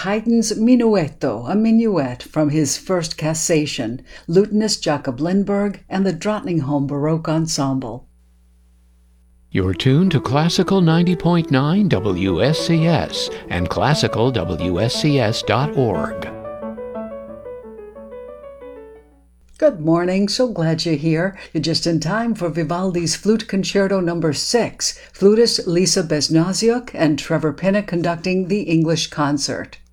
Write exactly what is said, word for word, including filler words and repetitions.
Haydn's Minuetto, a minuet from his first Cassation, lutenist Jakob Lindberg and the Drottningholm Baroque Ensemble. You're tuned to Classical ninety point nine W S C S and classical W S C S dot org. Good morning, so glad you're here. You're just in time for Vivaldi's Flute Concerto number six, flutist Lisa Besnaziuk and Trevor Pinnock conducting the English concert.